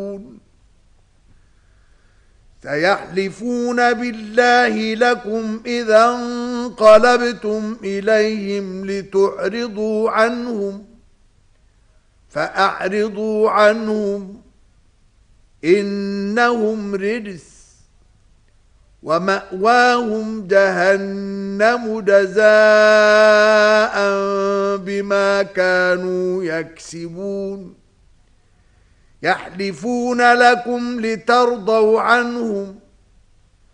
سيحلفون بالله لكم إذا انقلبتم إليهم لتعرضوا عنهم فأعرضوا عنهم إنهم رجس ومأواهم جهنم جزاء بما كانوا يكسبون يحلفون لكم لترضوا عنهم